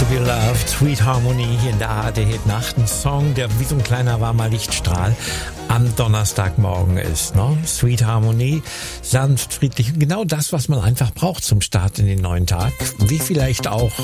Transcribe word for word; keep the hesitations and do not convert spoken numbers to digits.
Beloved, Sweet Harmony hier in der A R D-Hit-Nacht. Ein Song, der wie so ein kleiner warmer Lichtstrahl am Donnerstagmorgen ist. Ne? Sweet Harmony, sanft, friedlich. Genau das, was man einfach braucht zum Start in den neuen Tag. Wie vielleicht auch